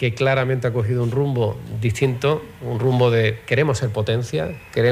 que claramente ha cogido un rumbo distinto, un rumbo de queremos ser potencia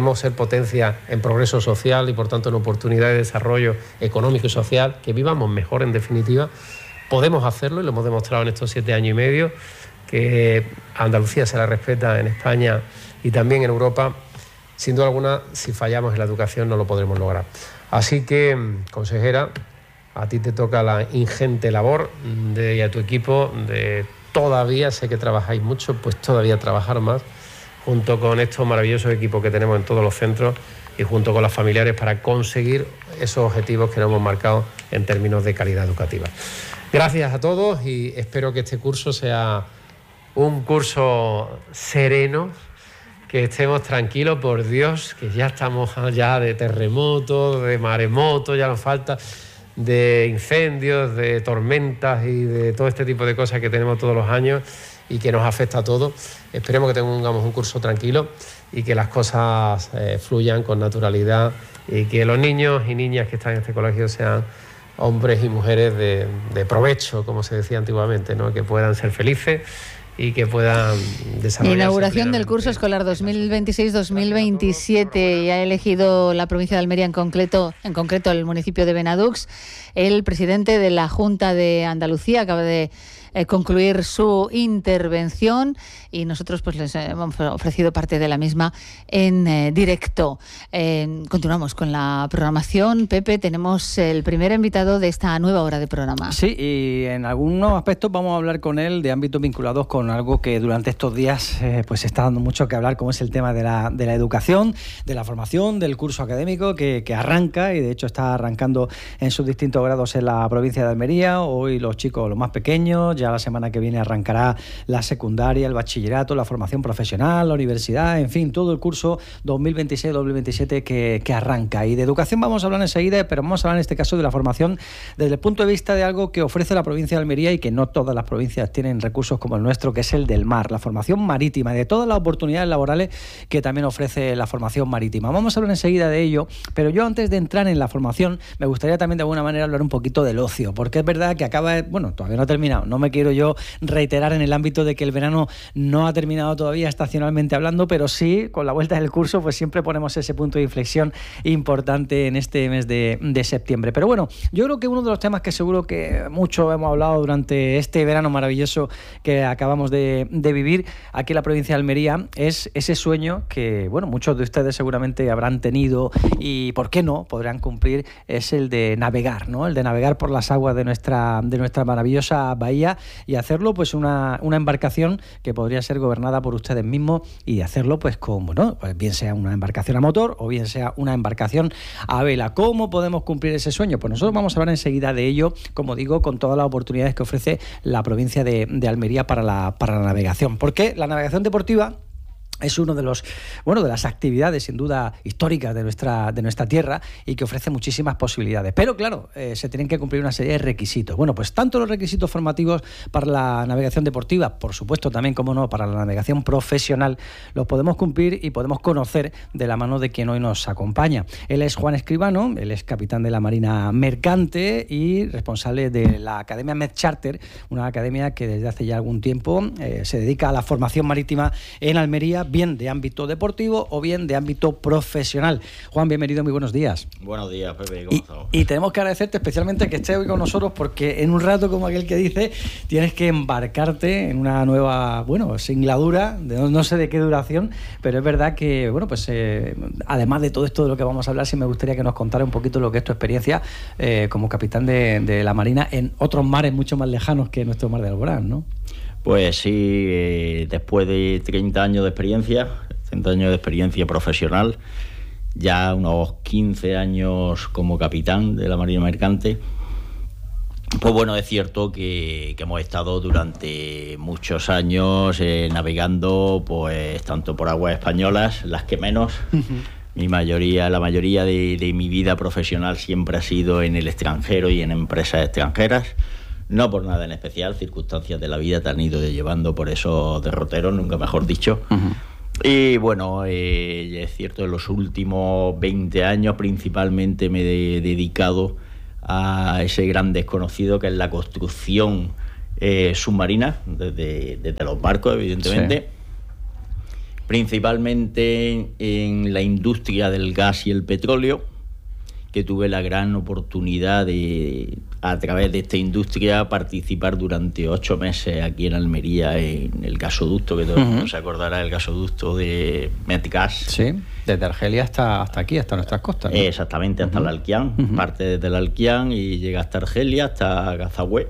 en progreso social y por tanto en oportunidades de desarrollo económico y social, que vivamos mejor en definitiva. Podemos hacerlo y lo hemos demostrado en estos 7 años y medio, que a Andalucía se la respeta en España y también en Europa. Sin duda alguna, si fallamos en la educación no lo podremos lograr. Así que, consejera, a ti te toca la ingente labor y a tu equipo de todavía, sé que trabajáis mucho, pues todavía trabajar más, junto con estos maravillosos equipos que tenemos en todos los centros y junto con las familiares para conseguir esos objetivos que nos hemos marcado en términos de calidad educativa. Gracias a todos y espero que este curso sea un curso sereno, que estemos tranquilos, por Dios, que ya estamos allá de terremotos, de maremotos, ya nos falta, de incendios, de tormentas y de todo este tipo de cosas que tenemos todos los años y que nos afecta a todos. Esperemos que tengamos un curso tranquilo y que las cosas fluyan con naturalidad y que los niños y niñas que están en este colegio sean hombres y mujeres de provecho, como se decía antiguamente, ¿no? Que puedan ser felices y que puedan desarrollarse. Inauguración del curso escolar 2026-2027 y ha elegido la provincia de Almería, en concreto el municipio de Benadux. El presidente de la Junta de Andalucía acaba de concluir su intervención y nosotros pues les hemos ofrecido parte de la misma en directo. Continuamos con la programación. Pepe, tenemos el primer invitado de esta nueva hora de programa. Sí, y en algunos aspectos vamos a hablar con él de ámbitos vinculados con algo que durante estos días pues está dando mucho que hablar, como es el tema de la educación, de la formación, del curso académico que arranca y de hecho está arrancando en sus distintos grados en la provincia de Almería. Hoy los chicos, los más pequeños, ya la semana que viene arrancará la secundaria, el bachillerato, la formación profesional, la universidad, en fin, todo el curso 2026-2027 que arranca. Y de educación vamos a hablar enseguida, pero vamos a hablar en este caso de la formación desde el punto de vista de algo que ofrece la provincia de Almería y que no todas las provincias tienen recursos como el nuestro, que es el del mar, la formación marítima, de todas las oportunidades laborales que también ofrece la formación marítima. Vamos a hablar enseguida de ello, pero yo antes de entrar en la formación me gustaría también de alguna manera hablar un poquito del ocio, porque es verdad que todavía no ha terminado, no me quiero yo reiterar en el ámbito de que el verano no ha terminado todavía estacionalmente hablando, pero sí, con la vuelta del curso, pues siempre ponemos ese punto de inflexión importante en este mes de septiembre. Pero bueno, yo creo que uno de los temas que seguro que mucho hemos hablado durante este verano maravilloso que acabamos de vivir aquí en la provincia de Almería es ese sueño que, bueno, muchos de ustedes seguramente habrán tenido y, ¿por qué no?, podrán cumplir, es el de navegar, ¿no? El de navegar por las aguas de nuestra maravillosa bahía y hacerlo pues una embarcación que podría ser gobernada por ustedes mismos y hacerlo pues con, bueno, pues bien sea una embarcación a motor o bien sea una embarcación a vela. ¿Cómo podemos cumplir ese sueño? Pues nosotros vamos a hablar enseguida de ello, como digo, con todas las oportunidades que ofrece la provincia de Almería para la navegación. Porque la navegación deportiva es uno de las actividades sin duda históricas de nuestra tierra y que ofrece muchísimas posibilidades. Pero claro, se tienen que cumplir una serie de requisitos. Bueno, pues tanto los requisitos formativos para la navegación deportiva, por supuesto también, como no, para la navegación profesional, los podemos cumplir y podemos conocer de la mano de quien hoy nos acompaña. Él es Juan Escribano, él es capitán de la Marina Mercante y responsable de la Academia MedCharter, una academia que desde hace ya algún tiempo se dedica a la formación marítima en Almería, bien de ámbito deportivo o bien de ámbito profesional. Juan, bienvenido, muy buenos días. Buenos días, Pepe, ¿cómo estamos? Y tenemos que agradecerte especialmente que estés hoy con nosotros porque en un rato, como aquel que dice, tienes que embarcarte en una nueva, singladura, de no sé de qué duración, pero es verdad que, además de todo esto de lo que vamos a hablar, sí me gustaría que nos contara un poquito lo que es tu experiencia como capitán de la Marina en otros mares mucho más lejanos que nuestro mar de Alborán, ¿no? Pues sí, después de 30 años de experiencia profesional, ya unos 15 años como capitán de la Marina Mercante, pues bueno, es cierto que hemos estado durante muchos años navegando, pues tanto por aguas españolas, las que menos. La mayoría de mi vida profesional siempre ha sido en el extranjero y en empresas extranjeras. No por nada en especial, circunstancias de la vida te han ido llevando por esos derroteros, nunca mejor dicho. Uh-huh. Y bueno, es cierto, en los últimos 20 años principalmente me he dedicado a ese gran desconocido que es la construcción submarinas, desde los barcos, evidentemente. Sí. Principalmente en la industria del gas y el petróleo, que tuve la gran oportunidad de, a través de esta industria, participar durante 8 meses aquí en Almería en el gasoducto, que todo el mundo se acordará, el gasoducto de Medgas. Sí, desde Argelia hasta aquí, hasta nuestras costas, ¿no? Exactamente, hasta el Alquián, parte desde el Alquián y llega hasta Argelia, hasta Gazagüe.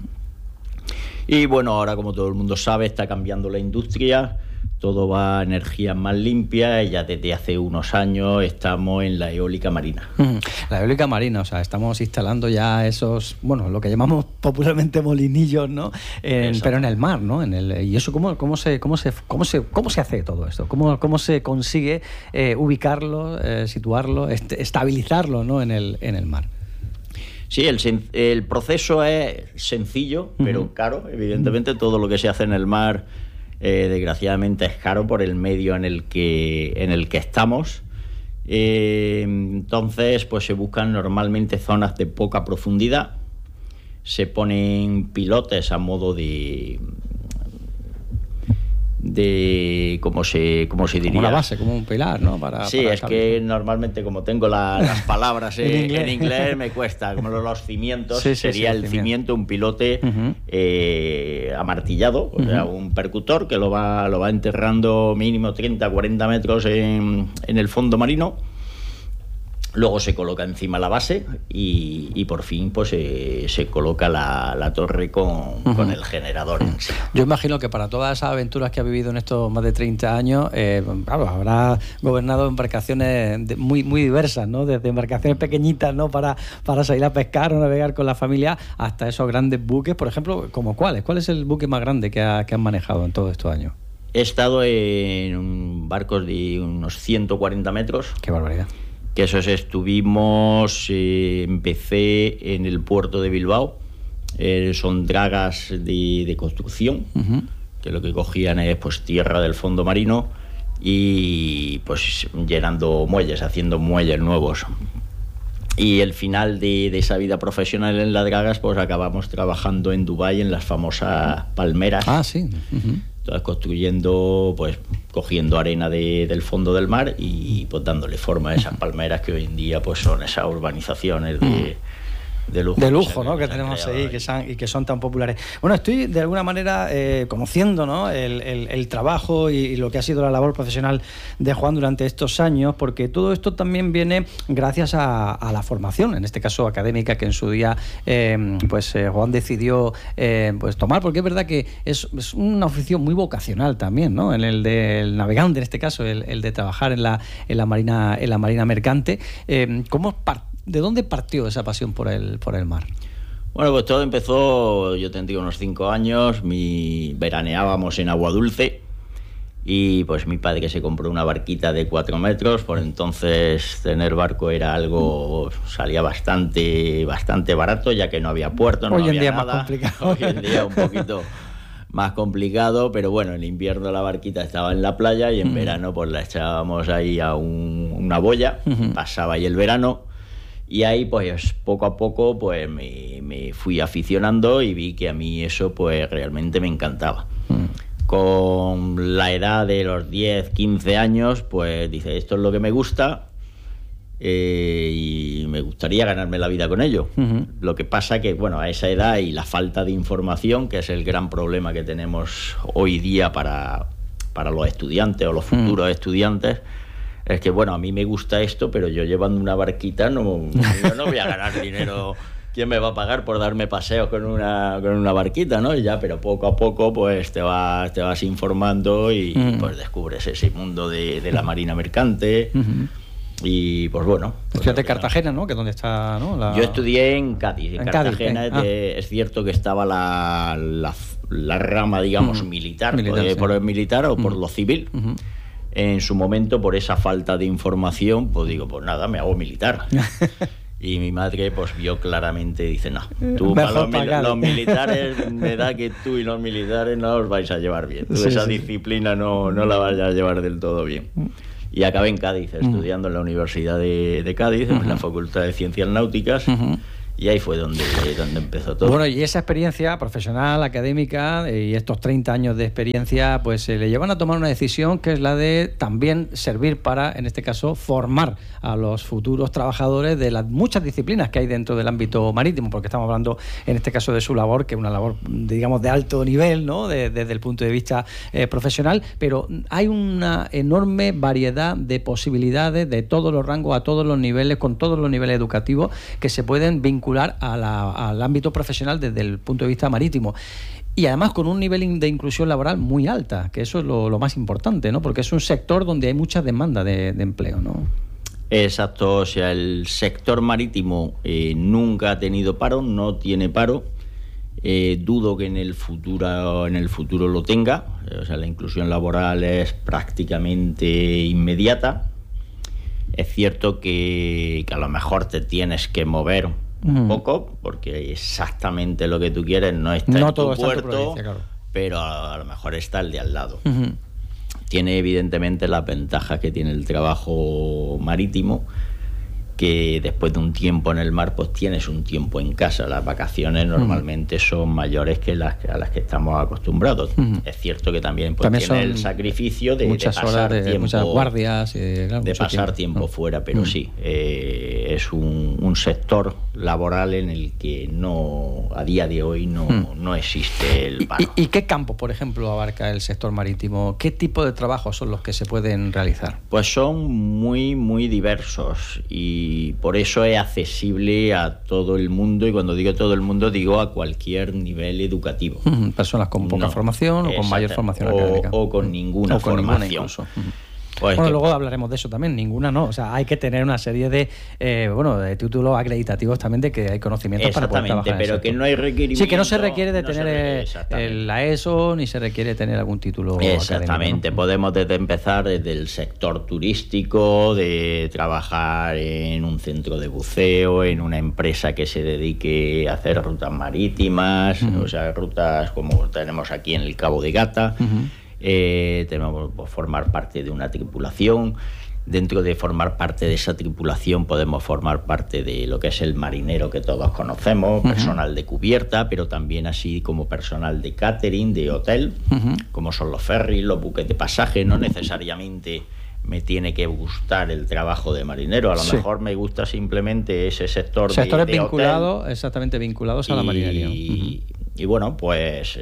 Y bueno, ahora, como todo el mundo sabe, está cambiando la industria. Todo va a energías más limpias y ya desde hace unos años estamos en la eólica marina. La eólica marina, o sea, estamos instalando ya esos, bueno, lo que llamamos popularmente molinillos, ¿no? Pero en el mar, ¿no? Y eso, ¿cómo se hace todo esto? ¿Cómo se consigue ubicarlo, situarlo, estabilizarlo, ¿no? en el mar? Sí, el proceso es sencillo, pero caro. Evidentemente, todo lo que se hace en el mar, desgraciadamente, es caro por el medio en el que estamos. Entonces, pues se buscan normalmente zonas de poca profundidad. Se ponen pilotes a modo de ¿cómo se diría? Como una base, como un pilar, ¿no? Es que normalmente, como tengo las palabras en inglés, me cuesta. Como los cimientos, sería el cimiento, un pilote amartillado, o sea, un percutor que lo va enterrando mínimo 30-40 metros en el fondo marino. Luego se coloca encima la base y por fin pues se coloca la torre con el generador en sí. Yo imagino que para todas esas aventuras que ha vivido en estos más de 30 años, claro, habrá gobernado embarcaciones muy, muy diversas, ¿no? Desde embarcaciones pequeñitas, ¿no? Para salir a pescar o navegar con la familia, hasta esos grandes buques, por ejemplo, ¿como cuáles? ¿Cuál es el buque más grande que han manejado en todos estos años? He estado en barcos de unos 140 metros. ¡Qué barbaridad! Que esos empecé en el puerto de Bilbao, son dragas de construcción, que lo que cogían es pues tierra del fondo marino y pues llenando muelles, haciendo muelles nuevos. Y el final de esa vida profesional en las dragas, pues acabamos trabajando en Dubái en las famosas palmeras. Ah, sí. Entonces, cogiendo arena del fondo del mar y pues dándole forma a esas palmeras que hoy en día pues son esas urbanizaciones de lujo. De lujo, ¿no? Que tenemos ahí y que son tan populares. Bueno, estoy de alguna manera conociendo, ¿no? el trabajo y lo que ha sido la labor profesional de Juan durante estos años, porque todo esto también viene gracias a la formación, en este caso académica, que en su día Juan decidió pues tomar, porque es verdad que es una oficio muy vocacional también, ¿no? En el del navegante, en este caso, el de trabajar en la marina mercante. ¿De dónde partió esa pasión por el mar? Bueno, pues todo empezó, yo tendría unos 5 años, veraneábamos en Agua Dulce y pues mi padre se compró una barquita de 4 metros, por entonces tener barco era algo, salía bastante barato, ya que no había puerto, no había nada. Más complicado. Hoy en día un poquito más complicado, pero bueno, en invierno la barquita estaba en la playa y en verano pues la echábamos ahí a una boya, pasaba ahí el verano. Y ahí pues poco a poco pues me fui aficionando y vi que a mí eso pues realmente me encantaba. Con la edad de los 10, 15 años pues dice, esto es lo que me gusta y me gustaría ganarme la vida con ello. Lo que pasa que bueno, a esa edad y la falta de información, que es el gran problema que tenemos hoy día para los estudiantes o los futuros estudiantes, es que, bueno, a mí me gusta esto, pero yo llevando una barquita yo no voy a ganar dinero. ¿Quién me va a pagar por darme paseos con una barquita, no? Y ya, pero poco a poco pues te vas informando y pues descubres ese mundo de la marina mercante. Y pues bueno. Estudiaste en Cartagena, ¿no? Que es donde está, ¿no? Yo estudié en Cádiz. En Cartagena Cádiz, es cierto que estaba la rama, digamos, militar por el militar o por lo civil. En su momento, por esa falta de información, pues digo, pues nada, me hago militar. Y mi madre pues vio claramente, dice, no, tú para los militares, me da que tú y los militares no os vais a llevar bien. Tú esa disciplina no la vas a llevar del todo bien. Y acabé en Cádiz, estudiando en la Universidad de Cádiz, en la Facultad de Ciencias Náuticas. Y ahí fue donde empezó todo. Bueno, y esa experiencia profesional, académica y estos 30 años de experiencia, pues se le llevan a tomar una decisión que es la de también servir para, en este caso, formar a los futuros trabajadores de las muchas disciplinas que hay dentro del ámbito marítimo, porque estamos hablando, en este caso, de su labor, que es una labor, digamos, de alto nivel, ¿no? Desde el punto de vista profesional, pero hay una enorme variedad de posibilidades de todos los rangos, a todos los niveles, con todos los niveles educativos que se pueden vincular al ámbito profesional desde el punto de vista marítimo. Y además con un nivel de inclusión laboral muy alta, que eso es lo más importante, ¿no? Porque es un sector donde hay mucha demanda de empleo, ¿no? Exacto, o sea, el sector marítimo nunca ha tenido paro, no tiene paro. Dudo que en el futuro lo tenga. O sea, la inclusión laboral es prácticamente inmediata. Es cierto que a lo mejor te tienes que mover un poco, porque exactamente lo que tú quieres no está en tu puerto, claro. Pero a lo mejor está el de al lado. Tiene evidentemente las ventajas que tiene el trabajo marítimo, que después de un tiempo en el mar, pues tienes un tiempo en casa. Las vacaciones normalmente son mayores que a las que estamos acostumbrados. Es cierto que también tiene el sacrificio de pasar tiempo, muchas guardias, claro, de pasar tiempo fuera, pero sí, es un sector laboral en el que a día de hoy no existe el paro. ¿Y qué campo, por ejemplo, abarca el sector marítimo? ¿Qué tipo de trabajos son los que se pueden realizar? Pues son muy, muy diversos, y por eso es accesible a todo el mundo, y cuando digo todo el mundo digo a cualquier nivel educativo. Personas con poca formación o con mayor formación académica. O con ninguna formación. Pues bueno, luego hablaremos de eso también, ninguna no, o sea, hay que tener una serie de de títulos acreditativos también, de que hay conocimientos para poder trabajar. Pero que no hay requerimiento. Sí, que no se requiere de tener la ESO, ni se requiere tener algún título Exactamente, académico. Podemos empezar desde el sector turístico, de trabajar en un centro de buceo, en una empresa que se dedique a hacer rutas marítimas, o sea, rutas como tenemos aquí en el Cabo de Gata. Tenemos que formar parte de una tripulación. Dentro de formar parte de esa tripulación podemos formar parte de lo que es el marinero que todos conocemos, personal de cubierta, pero también así como personal de catering, de hotel, como son los ferries, los buques de pasaje. No necesariamente me tiene que gustar el trabajo de marinero, a lo mejor me gusta simplemente ese sector sectores de vinculados, hotel. Exactamente vinculados a la marinería. Y bueno, pues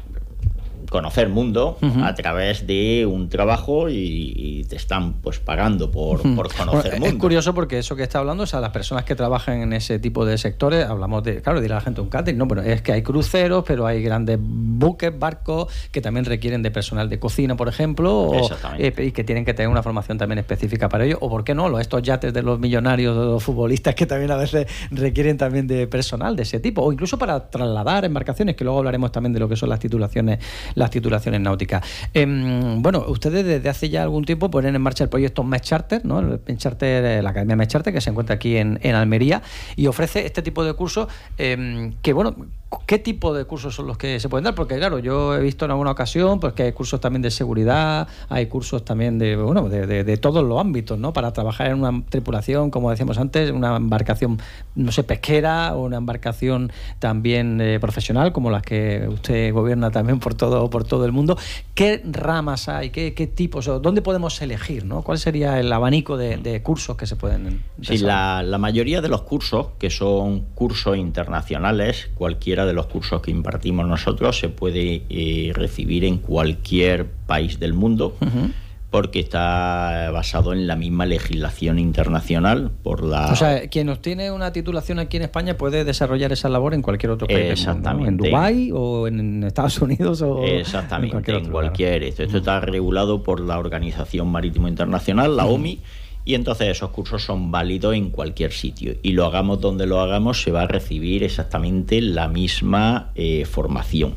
conocer mundo a través de un trabajo, y te están pues pagando por conocer mundo. Es curioso porque eso que está hablando, o sea, las personas que trabajan en ese tipo de sectores, hablamos de, claro, dirá la gente un catering, no, pero es que hay cruceros, pero hay grandes buques, barcos que también requieren de personal de cocina, por ejemplo, y que tienen que tener una formación también específica para ello, o por qué no, estos yates de los millonarios, de los futbolistas, que también a veces requieren también de personal de ese tipo, o incluso para trasladar embarcaciones, que luego hablaremos también de lo que son las titulaciones náuticas. Bueno, ustedes desde hace ya algún tiempo ponen en marcha el proyecto MES Charter, ¿no? La Academia MES Charter, que se encuentra aquí en Almería, y ofrece este tipo de cursos que, bueno, ¿qué tipo de cursos son los que se pueden dar? Porque, claro, yo he visto en alguna ocasión pues que hay cursos también de seguridad, hay cursos también de todos los ámbitos, ¿no? Para trabajar en una tripulación, como decíamos antes, una embarcación, no sé, pesquera, o una embarcación también profesional, como las que usted gobierna también por todo el mundo. ¿Qué ramas hay? ¿Qué tipos? ¿Dónde podemos elegir, ¿no? ¿Cuál sería el abanico de cursos que se pueden desarrollar? Sí, la mayoría de los cursos, que son cursos internacionales, cualquiera de los cursos que impartimos nosotros se puede recibir en cualquier país del mundo, porque está basado en la misma legislación internacional. O sea, quien obtiene una titulación aquí en España puede desarrollar esa labor en cualquier otro país. Exactamente. Del mundo, ¿no? En Dubái o en Estados Unidos o exactamente, en cualquier. Esto está regulado por la Organización Marítimo Internacional, la OMI, y entonces esos cursos son válidos en cualquier sitio, y lo hagamos donde lo hagamos, se va a recibir exactamente la misma formación.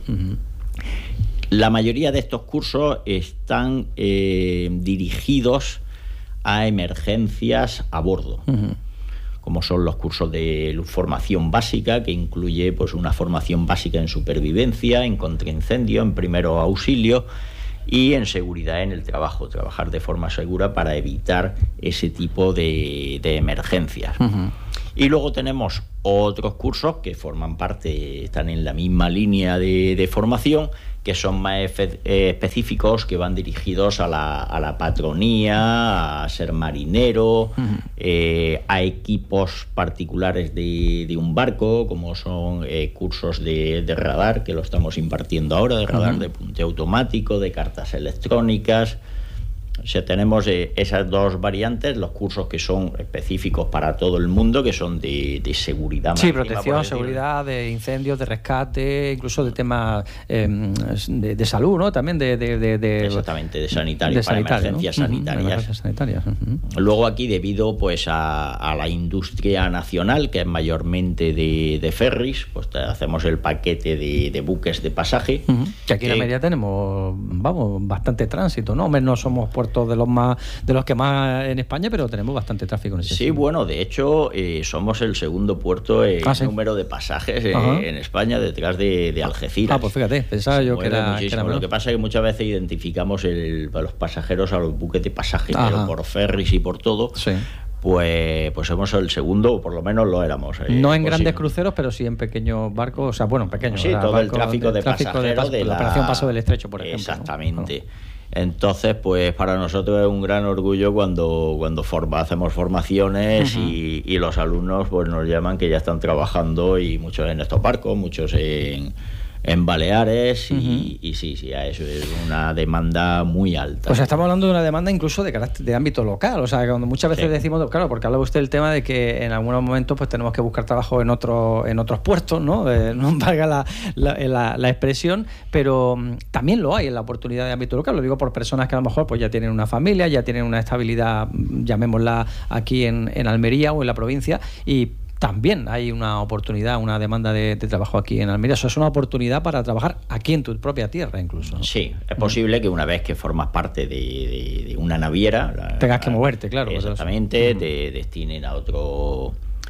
La mayoría de estos cursos están dirigidos a emergencias a bordo, como son los cursos de formación básica, que incluye pues una formación básica en supervivencia, en contraincendio, en primeros auxilios y en seguridad en el trabajo, trabajar de forma segura para evitar ese tipo de emergencias. Y luego tenemos otros cursos que forman parte, están en la misma línea de formación, que son más específicos, que van dirigidos a la patronía, a ser marinero, a equipos particulares de un barco, como son cursos de radar, que lo estamos impartiendo ahora, de radar de punteo automático, de cartas electrónicas. O sea, tenemos esas dos variantes, los cursos que son específicos para todo el mundo, que son de seguridad. Sí, protección, seguridad, de incendios, de rescate, incluso de temas de salud, ¿no? También exactamente, de sanitario, para emergencias sanitarias. Emergencias sanitarias. Luego aquí, debido pues a la industria nacional, que es mayormente de ferries, pues hacemos el paquete de buques de pasaje. Que aquí en Almería tenemos, bastante tránsito, ¿no? No somos puertos de los que más en España, pero tenemos bastante tráfico en ese sentido. Bueno, de hecho somos el segundo puerto en número de pasajes en España, detrás de Algeciras. Pues fíjate, pensaba yo que era Lo que pasa es que muchas veces identificamos a los pasajeros a los buques de pasaje, pero por ferries y por todo. Sí. Pues somos el segundo, o por lo menos lo éramos. No en grandes cruceros, pero sí en pequeños barcos, o sea, pequeños. Sí, todo el tráfico de pasajeros de la Operación Paso del Estrecho, por ejemplo. Exactamente. Entonces, pues para nosotros es un gran orgullo cuando hacemos formaciones y los alumnos pues nos llaman que ya están trabajando, y muchos en estos barcos, muchos en Baleares, y sí, eso es una demanda muy alta. Pues estamos hablando de una demanda incluso de ámbito local, o sea, cuando muchas veces decimos, claro, porque habla usted del tema de que en algunos momentos pues tenemos que buscar trabajo en otros puestos, ¿no? No valga la expresión, pero también lo hay en la oportunidad de ámbito local, lo digo por personas que a lo mejor pues ya tienen una familia, ya tienen una estabilidad, llamémosla aquí en Almería o en la provincia, y también hay una oportunidad, una demanda de trabajo aquí en Almería. Eso es una oportunidad para trabajar aquí en tu propia tierra, incluso, ¿no? Sí, es posible que una vez que formas parte de una naviera tengas que moverte, claro. Exactamente, te destinen a otro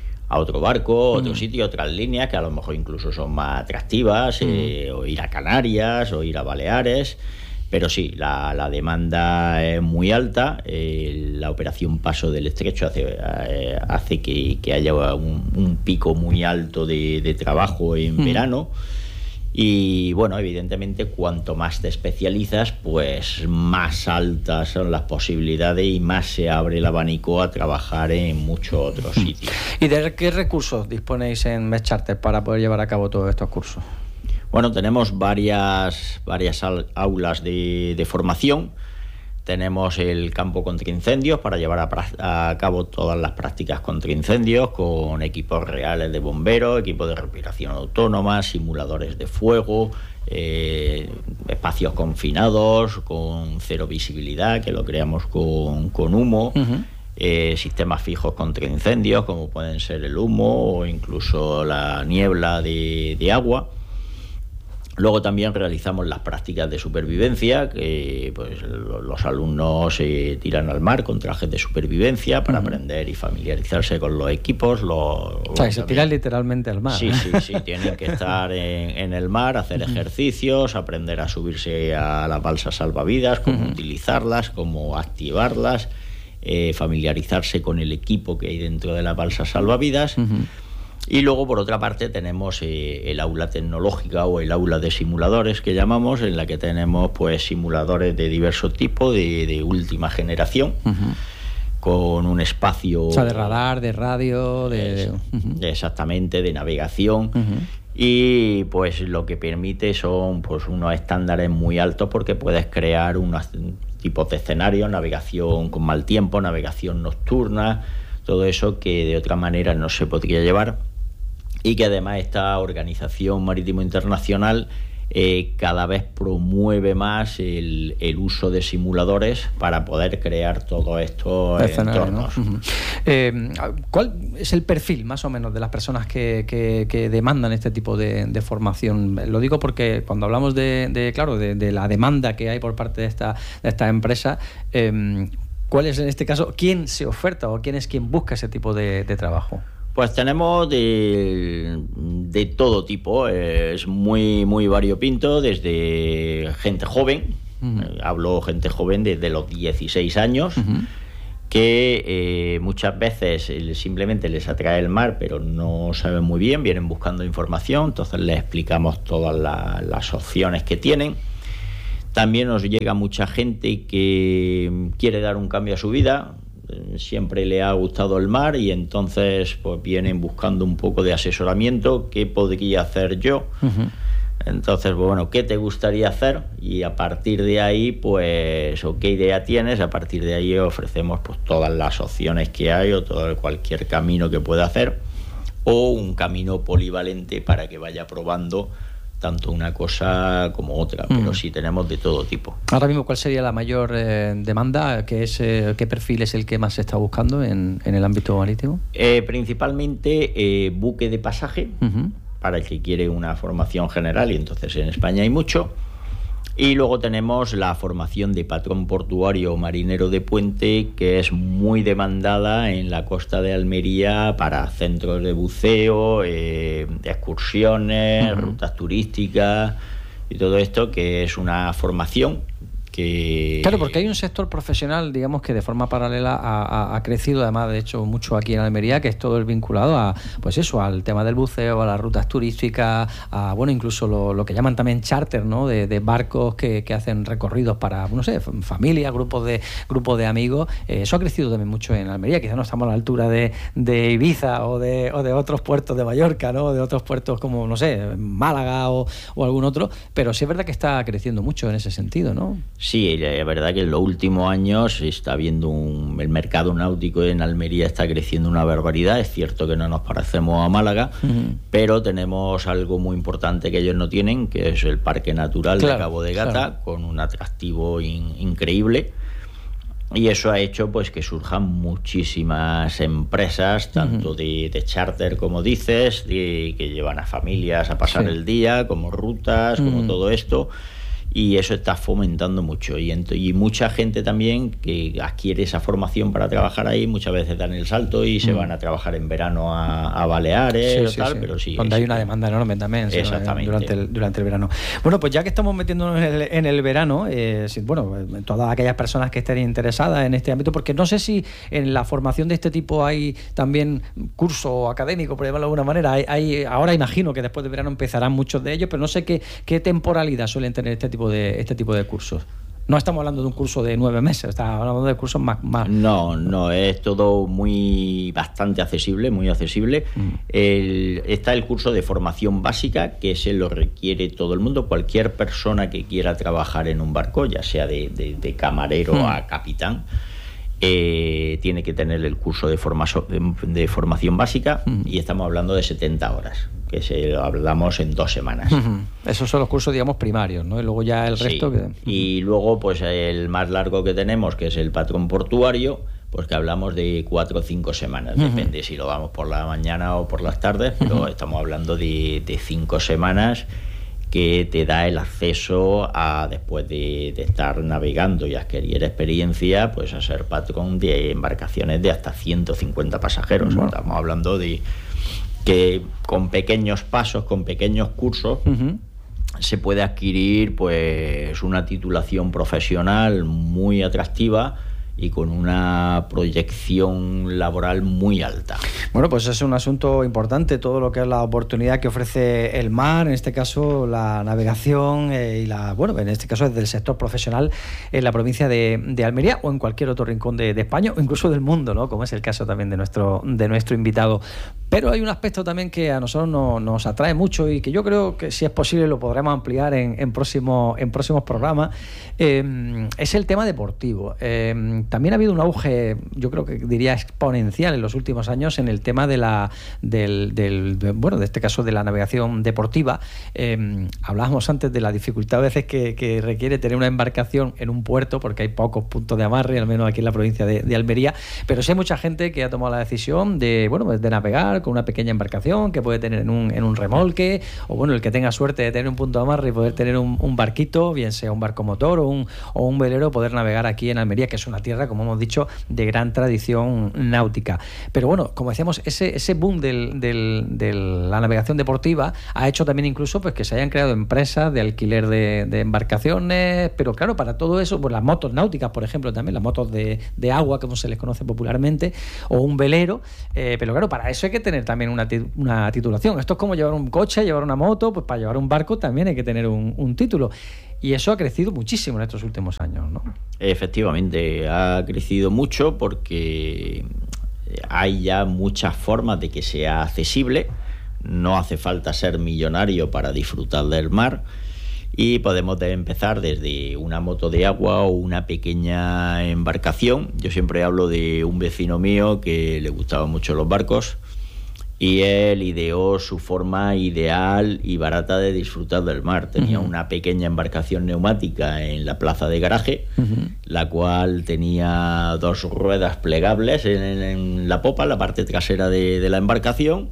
barco, otro sitio, otras líneas que a lo mejor incluso son más atractivas, o ir a Canarias o ir a Baleares. Pero sí, la demanda es muy alta. La operación Paso del Estrecho hace que haya un pico muy alto de trabajo en verano. Y bueno, evidentemente, cuanto más te especializas, pues más altas son las posibilidades y más se abre el abanico a trabajar en muchos otros sitios. ¿Y de qué recursos disponéis en MedCharter para poder llevar a cabo todos estos cursos? Bueno, tenemos varias aulas de formación. Tenemos el campo contra incendios para llevar a cabo todas las prácticas contra incendios, con equipos reales de bomberos, equipos de respiración autónoma, simuladores de fuego, espacios confinados con cero visibilidad, que lo creamos con humo. Sistemas fijos contra incendios, como pueden ser el humo o incluso la niebla de agua. Luego también realizamos las prácticas de supervivencia, que pues los alumnos se tiran al mar con trajes de supervivencia para aprender y familiarizarse con los equipos. Se tiran literalmente al mar. Sí, tienen que estar en el mar, hacer ejercicios, aprender a subirse a las balsas salvavidas, cómo utilizarlas, cómo activarlas, familiarizarse con el equipo que hay dentro de las balsas salvavidas. Y luego, por otra parte, tenemos el aula tecnológica o el aula de simuladores, que llamamos, en la que tenemos pues simuladores de diverso tipo, de última generación, con un espacio... O sea, de radar, de radio, exactamente, de navegación. Y pues lo que permite son pues unos estándares muy altos, porque puedes crear unos tipos de escenarios, navegación con mal tiempo, navegación nocturna, todo eso que de otra manera no se podría llevar. Y que además esta Organización Marítimo Internacional cada vez promueve más el uso de simuladores para poder crear todos estos entornos. ¿Cuál es el perfil más o menos de las personas que demandan este tipo de formación? Lo digo porque cuando hablamos de la demanda que hay por parte de esta empresa, ¿cuál es en este caso, quién se oferta o quién es quien busca ese tipo de trabajo? Pues tenemos de todo tipo, es muy, muy variopinto, desde gente joven, hablo gente joven desde los 16 años, que muchas veces simplemente les atrae el mar, pero no saben muy bien, vienen buscando información, entonces les explicamos todas las opciones que tienen. También nos llega mucha gente que quiere dar un cambio a su vida, siempre le ha gustado el mar y entonces pues vienen buscando un poco de asesoramiento. ¿Qué podría hacer yo? Uh-huh. Entonces, bueno, ¿qué te gustaría hacer? Y a partir de ahí, pues, o qué idea tienes, a partir de ahí ofrecemos pues todas las opciones que hay o cualquier camino que pueda hacer, o un camino polivalente para que vaya probando tanto una cosa como otra, pero sí tenemos de todo tipo. Ahora mismo, ¿cuál sería la mayor demanda? ¿Qué perfil es el que más se está buscando en el ámbito marítimo? Principalmente buque de pasaje, uh-huh, para el que quiere una formación general, y entonces en España hay mucho. Y luego tenemos la formación de patrón portuario o marinero de puente, que es muy demandada en la costa de Almería para centros de buceo, excursiones, uh-huh, rutas turísticas y todo esto, que es una formación que... Claro, porque hay un sector profesional, digamos, que de forma paralela ha crecido, además, de hecho, mucho aquí en Almería, que es todo el vinculado a, pues eso, al tema del buceo, a las rutas turísticas, a, bueno, incluso lo que llaman también charter, ¿no? De barcos que hacen recorridos para, no sé, familias, grupos de amigos. Eso ha crecido también mucho en Almería. Quizás no estamos a la altura de Ibiza o de otros puertos de Mallorca, ¿no? De otros puertos como, no sé, Málaga o algún otro, pero sí es verdad que está creciendo mucho en ese sentido, ¿no? Sí, la verdad que en los últimos años está viendo el mercado náutico en Almería está creciendo una barbaridad. Es cierto que no nos parecemos a Málaga, uh-huh, pero tenemos algo muy importante que ellos no tienen, que es el Parque Natural, claro, de Cabo de Gata, claro, con un atractivo increíble. Y eso ha hecho pues que surjan muchísimas empresas, tanto uh-huh, de charter, como dices, que llevan a familias a pasar, sí, el día, como rutas, uh-huh, como todo esto. Y eso está fomentando mucho y mucha gente también que adquiere esa formación para trabajar ahí, muchas veces dan el salto y se van a trabajar en verano a Baleares, sí, o tal, sí, pero sí. Donde hay una demanda enorme también, exactamente, durante el verano. Bueno, pues ya que estamos metiéndonos en el verano, todas aquellas personas que estén interesadas en este ámbito, porque no sé si en la formación de este tipo hay también curso académico, por llamarlo de alguna manera. Ahora imagino que después del verano empezarán muchos de ellos, pero no sé qué temporalidad suelen tener este tipo de cursos. No estamos hablando de un curso de 9 meses, estamos hablando de cursos más... No, es todo bastante accesible, muy accesible. Está el curso de formación básica, que se lo requiere todo el mundo, cualquier persona que quiera trabajar en un barco, ya sea de camarero a capitán, tiene que tener el curso de formación básica, y estamos hablando de 70 horas. Que hablamos en 2 semanas. Uh-huh. Esos son los cursos, digamos, primarios, ¿no? Y luego ya el resto... Sí. Y luego, pues el más largo que tenemos, que es el patrón portuario, pues que hablamos de 4 o 5 semanas. Uh-huh. Depende si lo vamos por la mañana o por las tardes, pero uh-huh, estamos hablando de 5 semanas que te da el acceso a, después de estar navegando y adquirir experiencia, pues a ser patrón de embarcaciones de hasta 150 pasajeros. Bueno. Estamos hablando de que con pequeños pasos, con pequeños cursos, uh-huh, se puede adquirir pues una titulación profesional muy atractiva y con una proyección laboral muy alta. Bueno, pues es un asunto importante, todo lo que es la oportunidad que ofrece el mar, en este caso la navegación en este caso es del sector profesional en la provincia de Almería o en cualquier otro rincón de España o incluso del mundo, ¿no? Como es el caso también de nuestro invitado. Pero hay un aspecto también que a nosotros nos atrae mucho y que yo creo que si es posible lo podremos ampliar en próximos programas, es el tema deportivo. También ha habido un auge, yo creo que diría exponencial en los últimos años en el tema de este caso de la navegación deportiva. Hablábamos antes de la dificultad a veces que requiere tener una embarcación en un puerto, porque hay pocos puntos de amarre, al menos aquí en la provincia de Almería, pero sí hay mucha gente que ha tomado la decisión de navegar con una pequeña embarcación que puede tener en un remolque, o bueno, el que tenga suerte de tener un punto de amarre y poder tener un barquito, bien sea un barco motor o un velero, poder navegar aquí en Almería, que es una tierra, como hemos dicho, de gran tradición náutica. Pero bueno, como decíamos, ese boom de la navegación deportiva ha hecho también incluso pues que se hayan creado empresas de alquiler de embarcaciones, pero claro, para todo eso, pues las motos náuticas, por ejemplo, también las motos de agua, como se les conoce popularmente, o un velero, pero claro, para eso hay que tener también una titulación. Esto es como llevar un coche, llevar una moto, pues para llevar un barco también hay que tener un título. Y eso ha crecido muchísimo en estos últimos años, ¿no? Efectivamente, ha crecido mucho porque hay ya muchas formas de que sea accesible. No hace falta ser millonario para disfrutar del mar y podemos empezar desde una moto de agua o una pequeña embarcación. Yo siempre hablo de un vecino mío que le gustaban mucho los barcos y él ideó su forma ideal y barata de disfrutar del mar. Tenía una pequeña embarcación neumática en la plaza de garaje, la cual tenía 2 ruedas plegables en la popa, la parte trasera de la embarcación,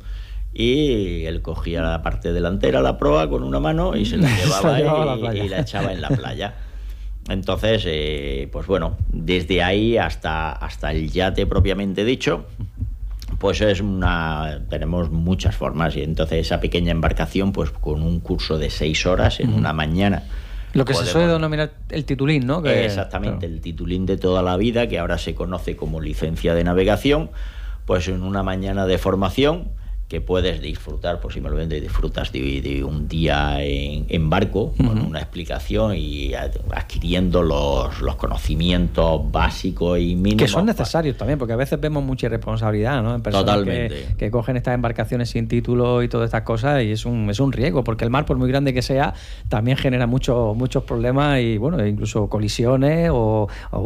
y él cogía la parte delantera, la proa, con una mano y se la llevaba y la echaba en la playa. Entonces, pues bueno, desde ahí hasta el yate propiamente dicho, pues tenemos muchas formas, y entonces esa pequeña embarcación, pues con un curso de 6 horas en una mañana. Lo que se suele denominar el titulín, ¿no? Exactamente, claro. El titulín de toda la vida, que ahora se conoce como licencia de navegación, pues en una mañana de formación que puedes disfrutar, posiblemente disfrutas de un día en barco, con una explicación y adquiriendo los conocimientos básicos y mínimos. Que son necesarios también, porque a veces vemos mucha irresponsabilidad, ¿no? En personas que cogen estas embarcaciones sin título y todas estas cosas, y es un riesgo, porque el mar, por muy grande que sea, también genera muchos problemas y, bueno, incluso colisiones o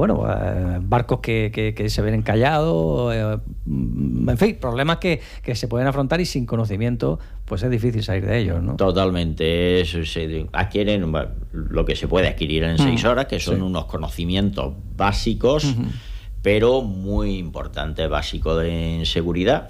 barcos que se ven encallados, en fin, problemas que se pueden afrontar y sin conocimiento pues es difícil salir de ellos, ¿no? Totalmente. Se adquieren lo que se puede adquirir en 6 horas, que son unos conocimientos básicos, pero muy importantes, básicos en seguridad,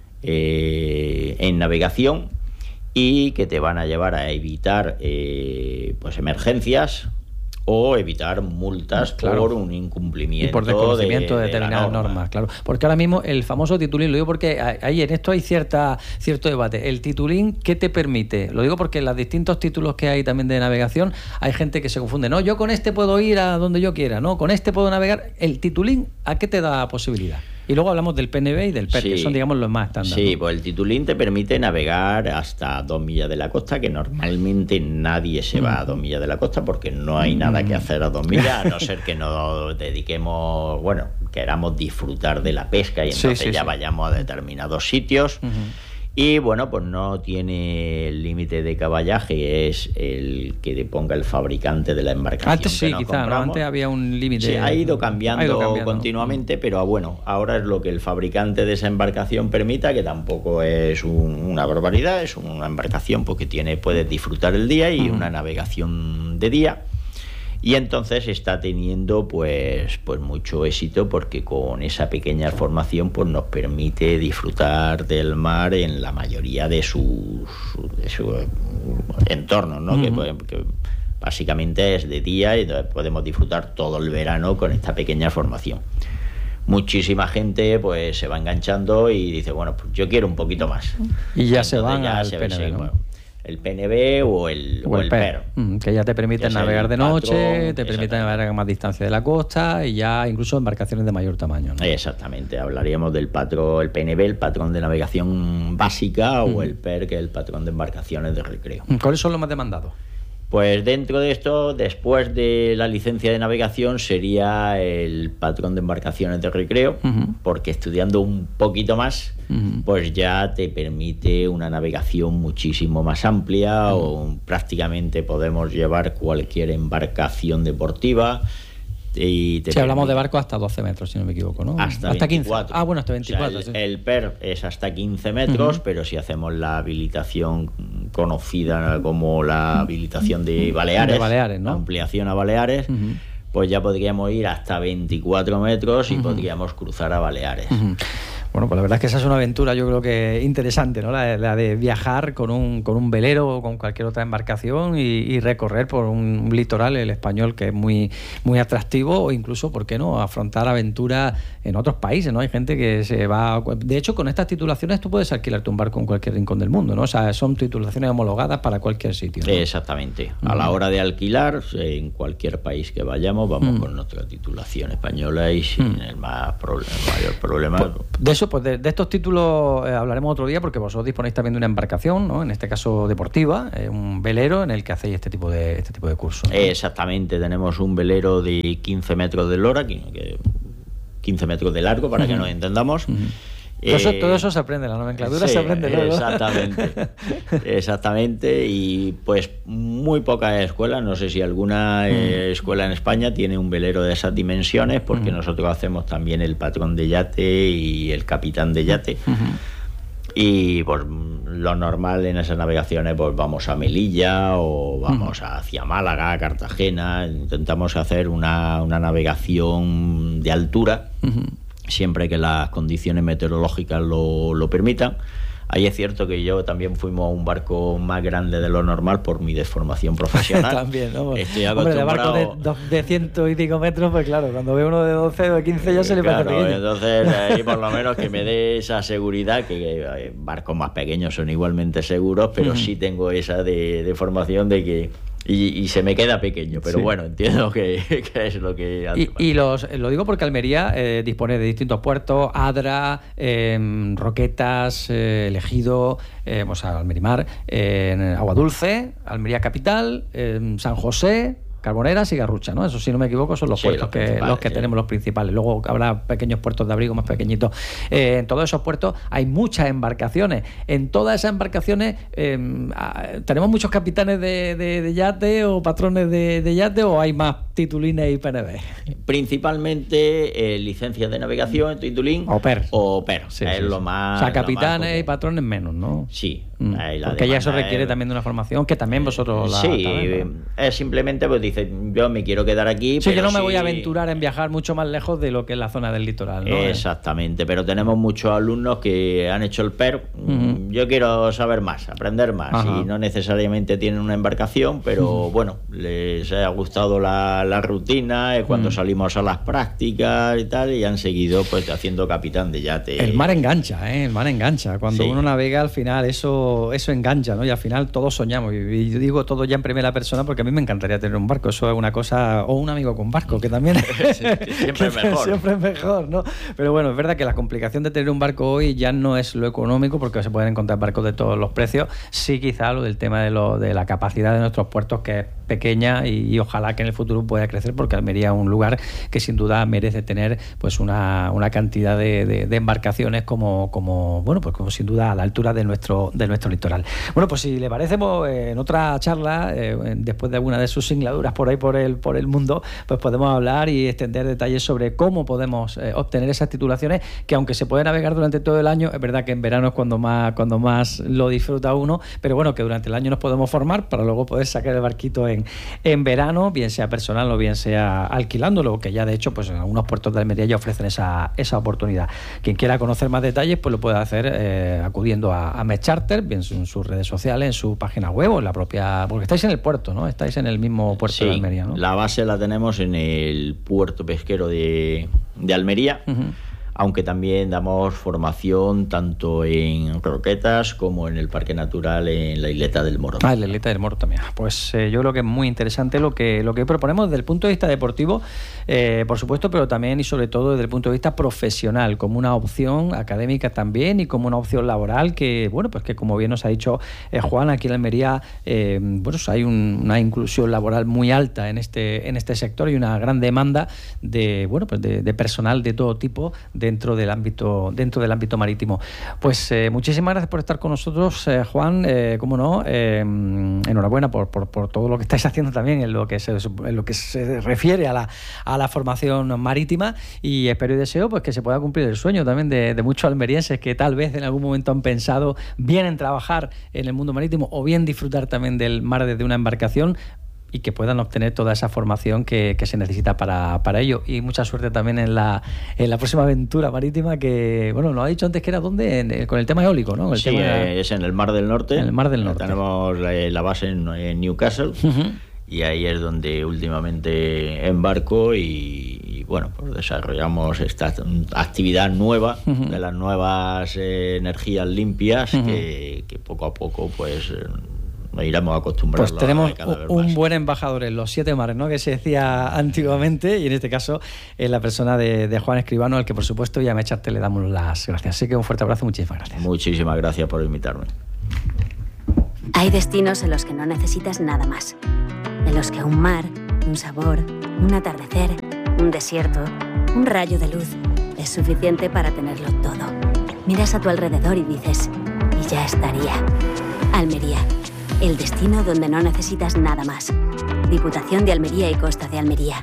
en navegación, y que te van a llevar a evitar pues emergencias o evitar multas, claro, por un incumplimiento y por desconocimiento de determinadas normas, claro. Porque ahora mismo el famoso titulín, lo digo porque ahí en esto hay cierto debate. El titulín, ¿qué te permite? Lo digo porque en los distintos títulos que hay también de navegación hay gente que se confunde. No, yo con este puedo ir a donde yo quiera, no, con este puedo navegar. El titulín, ¿a qué te da posibilidad? Y luego hablamos del PNB y del PER, que son, digamos, los más estándar. Sí, ¿no? Pues el titulín te permite navegar hasta 2 millas de la costa, que normalmente nadie se va a 2 millas de la costa porque no hay nada que hacer a 2 millas, a no ser que nos dediquemos, queramos disfrutar de la pesca y entonces vayamos a determinados sitios. Y bueno, pues no tiene el límite de caballaje, es el que le ponga el fabricante de la embarcación. Antes sí, quizá, ¿no? Antes había un límite. Sí, ha ido cambiando continuamente, pero bueno, ahora es lo que el fabricante de esa embarcación permita, que tampoco es una barbaridad, es una embarcación porque puedes disfrutar el día y una navegación de día. Y entonces está teniendo pues mucho éxito, porque con esa pequeña formación pues nos permite disfrutar del mar en la mayoría de su entorno, ¿no? Que básicamente es de día y podemos disfrutar todo el verano con esta pequeña formación. Muchísima gente pues se va enganchando y dice, bueno, pues yo quiero un poquito más. Y ya se van al PNB, ¿no? El PNB o el PER. Que ya te permiten navegar de noche, te permiten navegar a más distancia de la costa y ya incluso embarcaciones de mayor tamaño, ¿no? Exactamente, hablaríamos del el PNB, el patrón de navegación básica, o el PER, que es el patrón de embarcaciones de recreo. ¿Cuáles son los más demandados? Pues dentro de esto, después de la licencia de navegación, sería el patrón de embarcaciones de recreo, porque estudiando un poquito más, pues ya te permite una navegación muchísimo más amplia, o prácticamente podemos llevar cualquier embarcación deportiva. Y si hablamos de barcos hasta 12 metros, si no me equivoco, ¿no? Hasta 24. 15. Bueno, hasta 24. O sea, el PER es hasta 15 metros, pero si hacemos la habilitación conocida como la habilitación de Baleares, ¿no? Ampliación a Baleares, pues ya podríamos ir hasta 24 metros y podríamos cruzar a Baleares. Bueno, pues la verdad es que esa es una aventura, yo creo que interesante, ¿no? La de viajar con un velero o con cualquier otra embarcación y recorrer por un litoral, el español, que es muy, muy atractivo, o incluso, ¿por qué no?, afrontar aventuras en otros países, ¿no? Hay gente que se va... De hecho, con estas titulaciones tú puedes alquilarte un barco en cualquier rincón del mundo, ¿no? O sea, son titulaciones homologadas para cualquier sitio, ¿no? Exactamente. A la hora de alquilar, en cualquier país que vayamos, vamos con nuestra titulación española y sin el mayor problema. De estos títulos hablaremos otro día, porque vosotros disponéis también de una embarcación, ¿no? En este caso deportiva, un velero en el que hacéis este tipo de cursos, ¿no? Exactamente, tenemos un velero de 15 metros de lora, 15 metros de largo, para que nos entendamos. Todo eso se aprende, la nomenclatura se aprende luego. Exactamente, y pues muy pocas escuelas, no sé si alguna escuela en España tiene un velero de esas dimensiones, porque nosotros hacemos también el patrón de yate y el capitán de yate. Y pues lo normal en esas navegaciones, pues vamos a Melilla o vamos hacia Málaga, Cartagena. Intentamos hacer una navegación de altura, siempre que las condiciones meteorológicas lo permitan. Ahí es cierto que yo también fuimos a un barco más grande de lo normal por mi deformación profesional. También, ¿no? Estoy acostumbrado... Hombre, de barco de 100 y pico metros, pues claro, cuando ve uno de 12 o de 15 ya se le parece pequeño. Entonces, ahí por lo menos que me dé esa seguridad, que barcos más pequeños son igualmente seguros, pero sí tengo esa deformación de que... Y se me queda pequeño, pero bueno, entiendo que es lo que... Lo digo porque Almería dispone de distintos puertos: Adra, Roquetas, Ejido, Almerimar, Agua Dulce, Almería Capital, San José, Carboneras y Garrucha, ¿no? Eso, si no me equivoco, son los puertos los que tenemos, los principales. Luego habrá pequeños puertos de abrigo más pequeñitos. En todos esos puertos hay muchas embarcaciones. En todas esas embarcaciones tenemos muchos capitanes de yate o patrones de yate, o hay más titulines y PNB. Principalmente licencias de navegación, titulín o PER. Es lo más... O sea, capitanes y patrones menos, ¿no? Sí. Porque ya eso requiere también de una formación que también vosotros es simplemente, pues dice, yo me quiero quedar aquí. Sí, yo no me voy a aventurar en viajar mucho más lejos de lo que es la zona del litoral, ¿no? Exactamente, pero tenemos muchos alumnos que han hecho el PER. Yo quiero saber más, aprender más, y no necesariamente tienen una embarcación, pero bueno, les ha gustado la rutina, cuando salimos a las prácticas y tal, y han seguido pues haciendo capitán de yate. El mar engancha, el mar engancha. Cuando uno navega, al final eso engancha, ¿no? Y al final todos soñamos, y yo digo todo ya en primera persona porque a mí me encantaría tener un barco. Eso es una cosa, o un amigo con barco, que también siempre es mejor. Siempre es mejor, ¿no? Pero bueno, es verdad que la complicación de tener un barco hoy ya no es lo económico, porque se pueden encontrar barcos de todos los precios. Sí, quizá lo del tema de la capacidad de nuestros puertos, que es pequeña, y ojalá que en el futuro pueda crecer, porque Almería es un lugar que sin duda merece tener pues una cantidad de embarcaciones como sin duda a la altura de nuestro litoral. Bueno, pues si le parece, en otra charla, después de alguna de sus singladuras por ahí por el mundo, pues podemos hablar y extender detalles sobre cómo podemos obtener esas titulaciones, que aunque se puede navegar durante todo el año, es verdad que en verano es cuando más lo disfruta uno, pero bueno, que durante el año nos podemos formar para luego poder sacar el barquito en verano, bien sea personal o bien sea alquilándolo, que ya de hecho pues en algunos puertos de Almería ya ofrecen esa oportunidad. Quien quiera conocer más detalles, pues lo puede hacer acudiendo a MedCharter, bien en sus redes sociales, en su página web o en la propia... Porque estáis en el puerto, ¿no? Estáis en el mismo puerto de Almería, ¿no? La base la tenemos en el puerto pesquero de Almería. Aunque también damos formación tanto en Roquetas como en el Parque Natural en la Isleta del Moro. En la Isleta del Moro también. Pues yo creo que es muy interesante lo que proponemos desde el punto de vista deportivo, por supuesto, pero también y sobre todo desde el punto de vista profesional, como una opción académica también y como una opción laboral que, bueno, pues que como bien nos ha dicho Juan, aquí en Almería, hay una inclusión laboral muy alta en este sector y una gran demanda de personal de todo tipo dentro del ámbito marítimo. Pues muchísimas gracias por estar con nosotros, Juan. Cómo no, enhorabuena por todo lo que estáis haciendo también en lo que se refiere a la formación marítima, y espero y deseo pues que se pueda cumplir el sueño también de muchos almerienses que tal vez en algún momento han pensado bien en trabajar en el mundo marítimo o bien disfrutar también del mar desde una embarcación. y que puedan obtener toda esa formación que se necesita para ello. Y mucha suerte también en la próxima aventura marítima, que, bueno, nos ha dicho antes que era donde, con el tema eólico, ¿no? Sí, es en el Mar del Norte. En el Mar del Norte. Tenemos la base en Newcastle. Uh-huh. Y ahí es donde últimamente embarco y bueno, pues desarrollamos esta actividad nueva, uh-huh, de las nuevas energías limpias, uh-huh, que poco a poco pues nos iremos acostumbrando. Pues tenemos cada vez un más. buen embajador en los 7 mares, ¿no?, que se decía antiguamente, y en este caso en la persona de Juan Escribano, al que por supuesto ya me echaste, le damos las gracias. Así que un fuerte abrazo, muchísimas gracias. Muchísimas gracias por invitarme. Hay destinos en los que no necesitas nada más. En los que un mar, un sabor, un atardecer, un desierto, un rayo de luz es suficiente para tenerlo todo. Miras a tu alrededor y dices, y ya estaría. Almería, el destino donde no necesitas nada más. Diputación de Almería y Costa de Almería.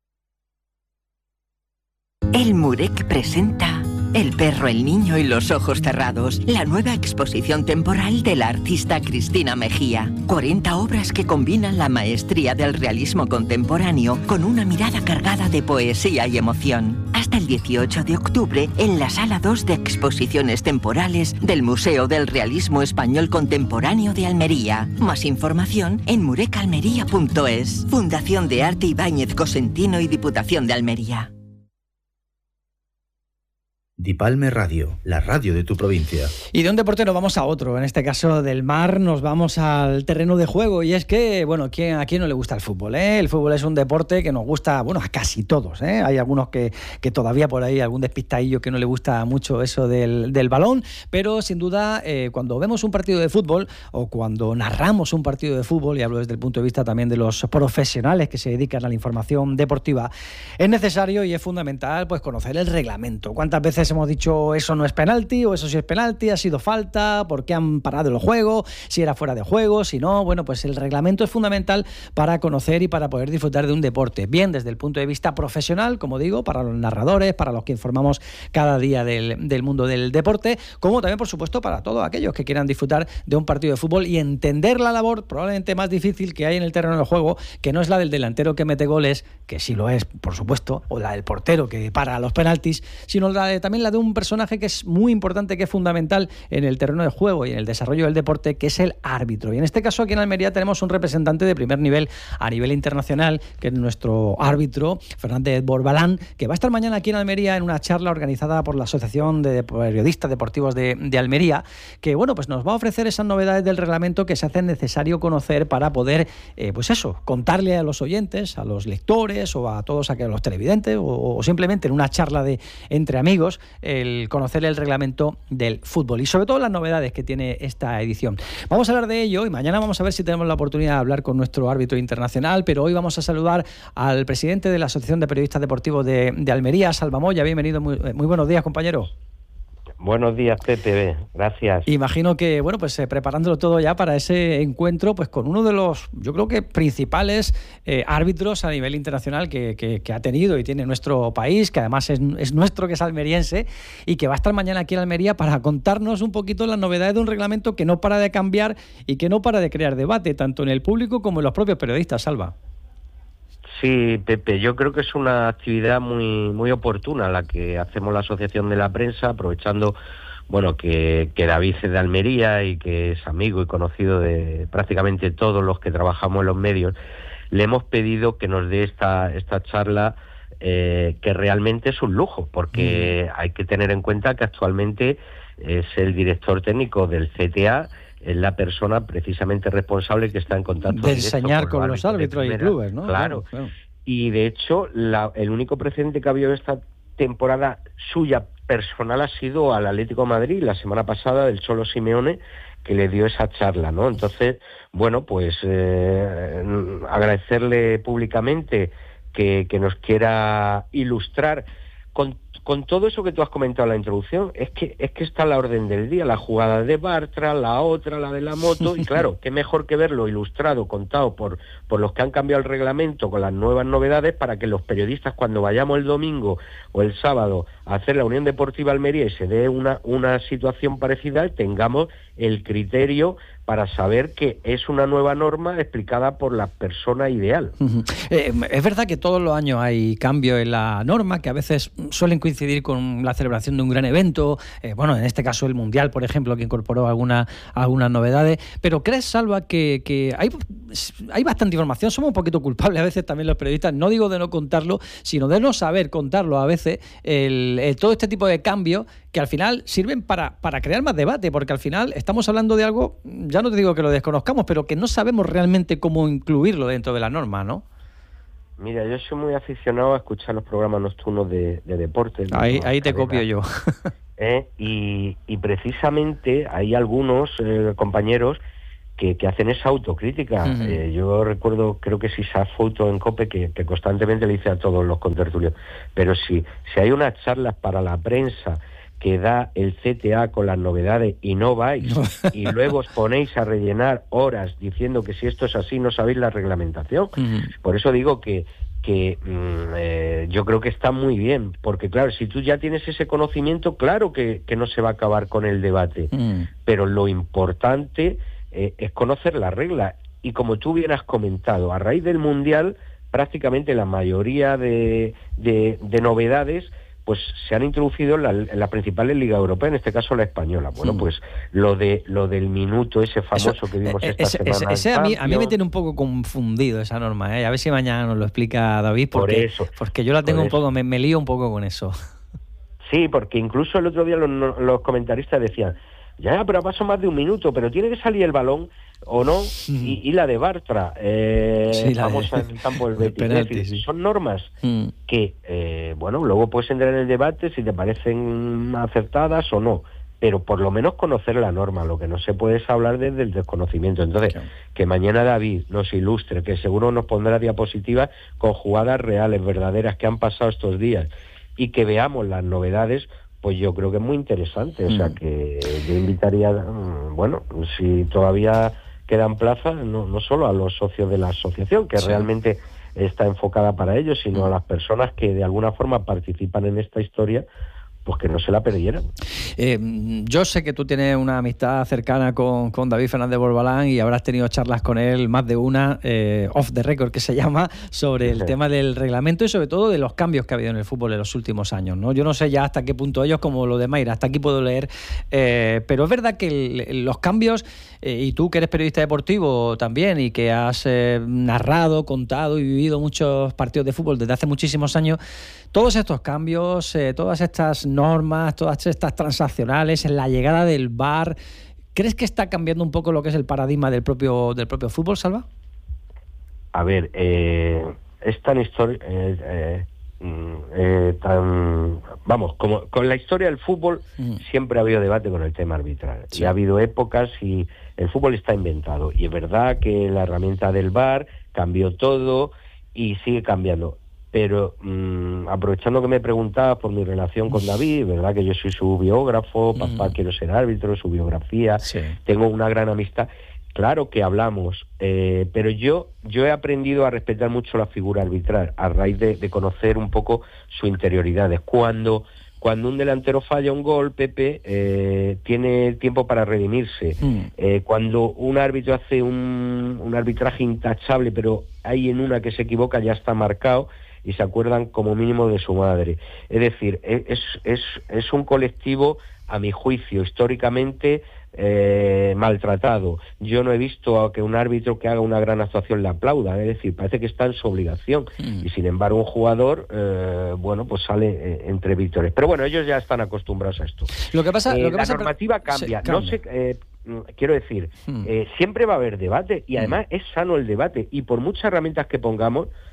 El Murek presenta El perro, el niño y los ojos cerrados, la nueva exposición temporal de la artista Cristina Mejía. 40 obras que combinan la maestría del realismo contemporáneo con una mirada cargada de poesía y emoción. Hasta el 18 de octubre en la Sala 2 de Exposiciones Temporales del Museo del Realismo Español Contemporáneo de Almería. Más información en murecalmería.es. Fundación de Arte Ibáñez Cosentino y Diputación de Almería. Dipalme Radio, la radio de tu provincia. Y de un deporte nos vamos a otro, en este caso del mar nos vamos al terreno de juego, y es que, bueno, ¿a quién no le gusta el fútbol? El fútbol es un deporte que nos gusta, bueno, a casi todos, Hay algunos que todavía por ahí, algún despistadillo que no le gusta mucho eso del balón, pero sin duda cuando vemos un partido de fútbol o cuando narramos un partido de fútbol, y hablo desde el punto de vista también de los profesionales que se dedican a la información deportiva, es necesario y es fundamental pues conocer el reglamento. ¿Cuántas veces hemos dicho eso no es penalti, o eso sí es penalti, ha sido falta, por qué han parado el juego, si era fuera de juego, si no? Bueno, pues el reglamento es fundamental para conocer y para poder disfrutar de un deporte, bien desde el punto de vista profesional, como digo, para los narradores, para los que informamos cada día del mundo del deporte, como también, por supuesto, para todos aquellos que quieran disfrutar de un partido de fútbol y entender la labor probablemente más difícil que hay en el terreno de juego, que no es la del delantero que mete goles, que sí lo es, por supuesto, o la del portero que para los penaltis, sino también la de un personaje que es muy importante, que es fundamental en el terreno de juego y en el desarrollo del deporte, que es el árbitro. Y en este caso aquí en Almería tenemos un representante de primer nivel a nivel internacional, que es nuestro árbitro, Fernández Borbalán, que va a estar mañana aquí en Almería en una charla organizada por la Asociación de Periodistas Deportivos de Almería, que bueno, pues nos va a ofrecer esas novedades del reglamento que se hace necesario conocer para poder, pues eso, contarle a los oyentes, a los lectores o a todos aquellos, los televidentes, o simplemente en una charla entre amigos, el conocer el reglamento del fútbol y sobre todo las novedades que tiene esta edición. Vamos a hablar de ello y mañana vamos a ver si tenemos la oportunidad de hablar con nuestro árbitro internacional, pero hoy vamos a saludar al presidente de la Asociación de Periodistas Deportivos de Almería, Salva Moya. Bienvenido, muy buenos días, compañero. Buenos días, Pepe, gracias. Imagino que, bueno, pues preparándolo todo ya para ese encuentro, pues con uno de los, yo creo que principales árbitros a nivel internacional que ha tenido y tiene nuestro país, que además es nuestro, que es almeriense, y que va a estar mañana aquí en Almería para contarnos un poquito las novedades de un reglamento que no para de cambiar y que no para de crear debate, tanto en el público como en los propios periodistas, Salva. Sí, Pepe, yo creo que es una actividad muy oportuna la que hacemos la Asociación de la Prensa, aprovechando, bueno, que David es de Almería y que es amigo y conocido de prácticamente todos los que trabajamos en los medios. Le hemos pedido que nos dé esta charla, que realmente es un lujo, porque hay que tener en cuenta que actualmente es el director técnico del CTA, es la persona precisamente responsable que está en contacto de enseñar con los árbitros y clubes, ¿no? Claro. Y de hecho el único precedente que ha habido esta temporada suya personal ha sido al Atlético de Madrid la semana pasada, del Cholo Simeone, que le dio esa charla, ¿no? Entonces, bueno, pues agradecerle públicamente que nos quiera ilustrar con con todo eso que tú has comentado en la introducción, es que está la orden del día, la jugada de Bartra, la otra, la de la moto, y claro, qué mejor que verlo ilustrado, contado por los que han cambiado el reglamento con las nuevas novedades, para que los periodistas, cuando vayamos el domingo o el sábado a hacer la Unión Deportiva Almería y se dé una situación parecida, tengamos el criterio para saber que es una nueva norma explicada por la persona ideal. Es verdad que todos los años hay cambios en la norma, que a veces suelen coincidir con la celebración de un gran evento, bueno, en este caso el Mundial, por ejemplo, que incorporó algunas novedades, pero ¿crees, Salva, que hay bastante información? Somos un poquito culpables a veces también los periodistas, no digo de no contarlo, sino de no saber contarlo a veces, todo este tipo de cambios que al final sirven para crear más debate, porque al final estamos hablando de algo, ya no te digo que lo desconozcamos, pero que no sabemos realmente cómo incluirlo dentro de la norma, ¿no? Mira, yo soy muy aficionado a escuchar los programas nocturnos de deporte. Ahí te copio yo. Y precisamente hay algunos compañeros que hacen esa autocrítica. Yo recuerdo, creo que si se foto en COPE, que constantemente le dice a todos los contertulios, pero si hay unas charlas para la prensa que da el CTA con las novedades y no vais, y luego os ponéis a rellenar horas diciendo que si esto es así no sabéis la reglamentación. Por eso digo que yo creo que está muy bien, porque claro, si tú ya tienes ese conocimiento, claro que no se va a acabar con el debate, pero lo importante es conocer la regla. Y como tú bien has comentado, a raíz del Mundial, prácticamente la mayoría de novedades pues se han introducido en las principales ligas europeas, en este caso la española. Bueno, pues lo del minuto ese famoso que vimos esta semana. Ese a mí me tiene un poco confundido esa norma, A ver si mañana nos lo explica David, porque yo la tengo un poco, me lío un poco con eso. Sí, porque incluso el otro día los comentaristas decían, ya, pero pasó más de un minuto, pero tiene que salir el balón o no, y la de Bartra, famosa en el campo del Betis. Penalti, es decir, son normas que, bueno, luego puedes entrar en el debate si te parecen acertadas o no, pero por lo menos conocer la norma. Lo que no se puede es hablar desde el desconocimiento. Entonces, que mañana David nos ilustre, que seguro nos pondrá diapositivas con jugadas reales, verdaderas, que han pasado estos días, y que veamos las novedades, pues yo creo que es muy interesante. O sea, que yo invitaría, bueno, si todavía quedan plazas, no solo a los socios de la asociación, que realmente está enfocada para ellos, sino a las personas que de alguna forma participan en esta historia, pues que no se la perdieran. Yo sé que tú tienes una amistad cercana con David Fernández Borbalán y habrás tenido charlas con él, más de una, off the record que se llama, sobre el tema del reglamento y sobre todo de los cambios que ha habido en el fútbol en los últimos años, ¿no? Yo no sé ya hasta qué punto ellos, como lo de Mayra, hasta aquí puedo leer, pero es verdad que los cambios, y tú que eres periodista deportivo también y que has narrado, contado y vivido muchos partidos de fútbol desde hace muchísimos años, todos estos cambios, todas estas normas, todas estas transaccionales, en la llegada del VAR, ¿crees que está cambiando un poco lo que es el paradigma del propio fútbol, Salva? A ver, es tan vamos, como con la historia del fútbol siempre ha habido debate con el tema arbitral, y ha habido épocas y el fútbol está inventado, y es verdad que la herramienta del VAR cambió todo y sigue cambiando. Pero aprovechando que me preguntabas por mi relación con David, verdad que yo soy su biógrafo, papá quiero ser árbitro, su biografía, tengo una gran amistad. Claro que hablamos, pero yo he aprendido a respetar mucho la figura arbitral a raíz de conocer un poco su interioridad. Cuando un delantero falla un gol, Pepe, tiene tiempo para redimirse. Cuando un árbitro hace un arbitraje intachable, pero hay en una que se equivoca, ya está marcado y se acuerdan como mínimo de su madre. Es decir, es un colectivo, a mi juicio, históricamente maltratado. Yo no he visto a que un árbitro que haga una gran actuación le aplauda, es decir, parece que está en su obligación, y sin embargo un jugador, bueno, pues sale entre víctores. Pero bueno, ellos ya están acostumbrados a esto. La normativa cambia. No sé, quiero decir, siempre va a haber debate, y además es sano el debate, y por muchas herramientas que pongamos,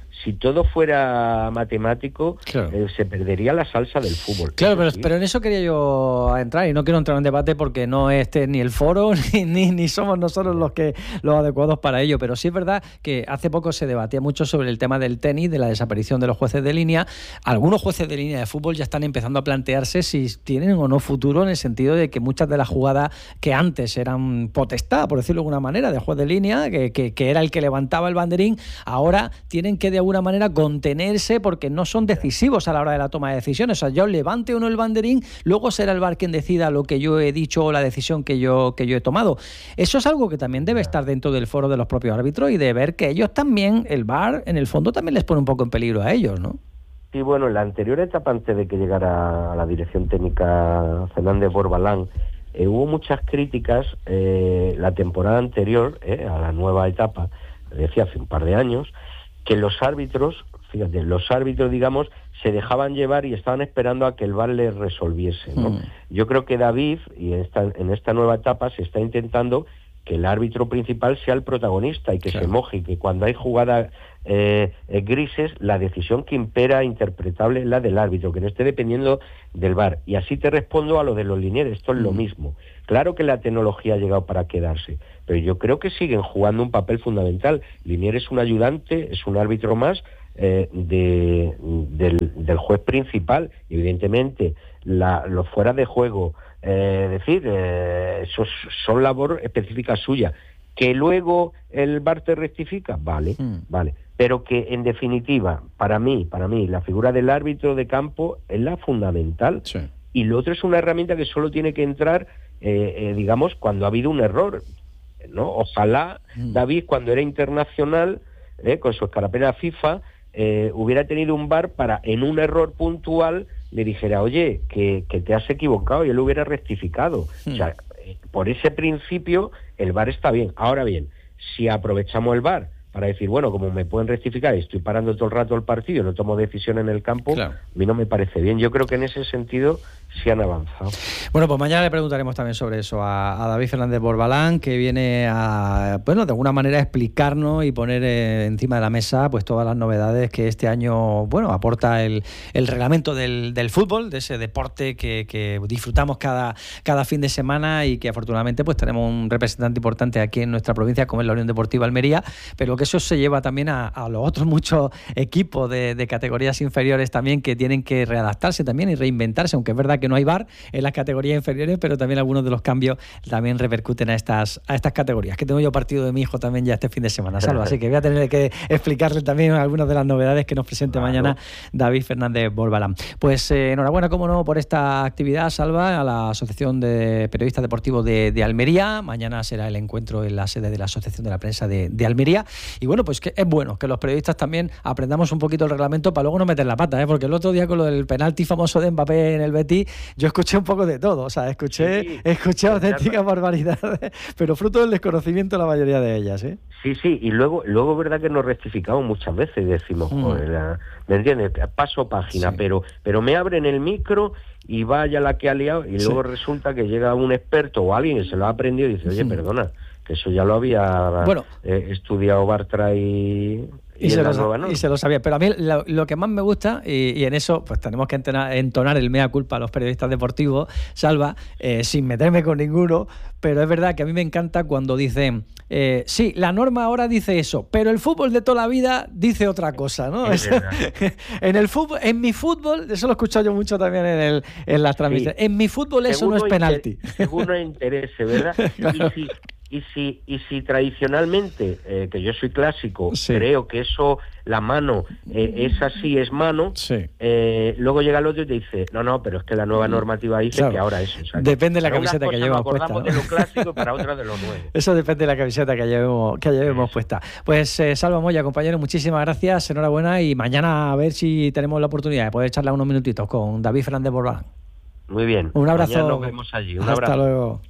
Si todo fuera matemático, claro, se perdería la salsa del fútbol. Claro, pero en eso quería yo entrar, y no quiero entrar en debate porque no es ni el foro ni somos nosotros los adecuados para ello, pero sí es verdad que hace poco se debatía mucho sobre el tema del tenis, de la desaparición de los jueces de línea. Algunos jueces de línea de fútbol ya están empezando a plantearse si tienen o no futuro, en el sentido de que muchas de las jugadas que antes eran potestad, por decirlo de alguna manera, de juez de línea, que era el que levantaba el banderín, ahora tienen que de alguna manera contenerse porque no son decisivos a la hora de la toma de decisiones. O sea, yo levante o no el banderín, luego será el VAR quien decida lo que yo he dicho o la decisión que yo he tomado. Eso es algo que también debe estar dentro del foro de los propios árbitros, y de ver que ellos también, el VAR, en el fondo también les pone un poco en peligro a ellos, ¿no? Sí, bueno, en la anterior etapa, antes de que llegara a la dirección técnica Fernández Borbalán, hubo muchas críticas la temporada anterior, a la nueva etapa, decía hace un par de años, que los árbitros, digamos, se dejaban llevar y estaban esperando a que el VAR les resolviese, ¿no? Yo creo que David, y en esta nueva etapa se está intentando que el árbitro principal sea el protagonista y que se moje, y que cuando hay jugadas grises, la decisión que impera interpretable es la del árbitro, que no esté dependiendo del VAR. Y así te respondo a lo de los linieres, esto es lo mismo. Claro que la tecnología ha llegado para quedarse, pero yo creo que siguen jugando un papel fundamental. Linier es un ayudante, es un árbitro más del juez principal. Evidentemente, los fuera de juego, eso son labor específica suya. Que luego el VAR te rectifica, vale, pero que en definitiva, para mí, la figura del árbitro de campo es la fundamental. Sí. Y lo otro es una herramienta que solo tiene que entrar, digamos, cuando ha habido un error, ¿no? Ojalá David, cuando era internacional, con su escarapela FIFA, hubiera tenido un VAR para, en un error puntual, le dijera, oye, que te has equivocado, y él lo hubiera rectificado. O sea, por ese principio, el VAR está bien. Ahora bien, si aprovechamos el VAR para decir, bueno, como me pueden rectificar y estoy parando todo el rato el partido, no tomo decisión en el campo, claro, a mí no me parece bien. Yo creo que en ese sentido sí han avanzado. Bueno, pues mañana le preguntaremos también sobre eso a David Fernández Borbalán, que viene a, bueno, de alguna manera explicarnos y poner encima de la mesa pues todas las novedades que este año, bueno, aporta el reglamento del fútbol, de ese deporte que disfrutamos cada fin de semana, y que afortunadamente pues tenemos un representante importante aquí en nuestra provincia, como es la Unión Deportiva Almería, pero que eso se lleva también a los otros muchos equipos de categorías inferiores también, que tienen que readaptarse también y reinventarse, aunque es verdad que no hay VAR en las categorías inferiores, pero también algunos de los cambios también repercuten a estas categorías. Que tengo yo partido de mi hijo también ya este fin de semana, Salva, así que voy a tener que explicarle también algunas de las novedades que nos presente mañana David Fernández Borbalán. Pues enhorabuena, como no, por esta actividad, Salva, a la Asociación de Periodistas Deportivos de Almería. Mañana será el encuentro en la sede de la Asociación de la Prensa de Almería. Y bueno, pues que es bueno que los periodistas también aprendamos un poquito el reglamento para luego no meter la pata, porque el otro día con lo del penalti famoso de Mbappé en el Betis, yo escuché un poco de todo, o sea, escuché auténticas barbaridades, pero fruto del desconocimiento la mayoría de ellas, ¿eh? Sí, y luego es verdad que nos rectificamos muchas veces y decimos, joder, ¿me entiendes? Paso página, pero me abren el micro y vaya la que ha liado, y luego resulta que llega un experto o alguien que se lo ha aprendido y dice, oye, perdona, que eso ya lo había estudiado Bartra y se lo sabía. Pero a mí lo que más me gusta, y en eso pues tenemos que entonar el mea culpa a los periodistas deportivos, Salva, sin meterme con ninguno, pero es verdad que a mí me encanta cuando dicen, sí, la norma ahora dice eso, pero el fútbol de toda la vida dice otra cosa, ¿no? En mi fútbol, eso lo he escuchado yo mucho también en las transmisiones, en mi fútbol eso no es penalti. Según no interese, ¿verdad? Claro. Y si tradicionalmente, que yo soy clásico, creo que eso, la mano, es así, es mano, luego llega el otro y te dice, no, pero es que la nueva normativa dice que ahora es. O sea, depende de la camiseta que llevamos puesta, ¿no? De lo clásico, para otra de lo nuevo. Eso depende de la camiseta que llevemos puesta. Pues Salva Moya, compañero, muchísimas gracias, enhorabuena, y mañana a ver si tenemos la oportunidad de poder charlar unos minutitos con David Fernández Borbalán. Muy bien. Un abrazo. Mañana nos vemos allí. Hasta luego.